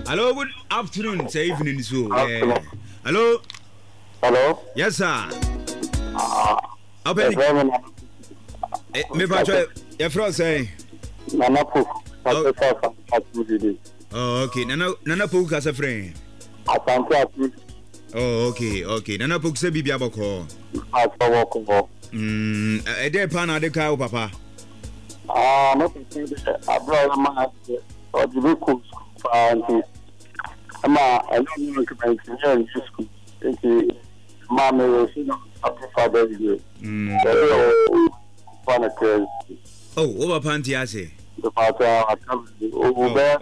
Hello, good afternoon. Say evening so. Hello. Hello. Yes, sir. Open. Me patch. Your friend say. Nana Pook. Oh, okay. Nana Pook as a friend. Oh, okay. Nana Pook say bibi aboko. A day pan at the cow, papa. Not a brother man or the vehicle. I don't know if I can school. Mammy was after Father's Day. Oh, over Panty, I say. The father over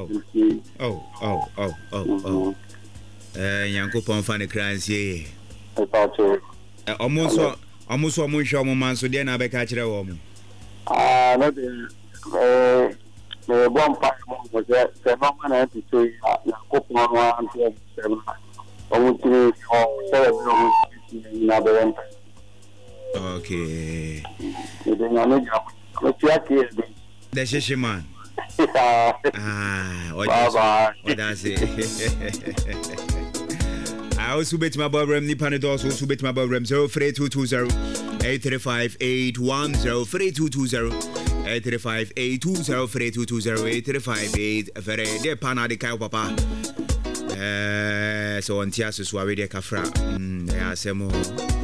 Yanko Ponfan cries, ye. Almost one show man, so then I be catch a woman. Not one part was that phenomenon to say, okay. The shishi man. What does it? I also bet my Bobrem Nipanados, also bet my Bobrem 03220 835 810 3220 835 820 3220 835 8 very dear Pana de Cow Papa. So on Tiasus, where they Cafra. There are some more.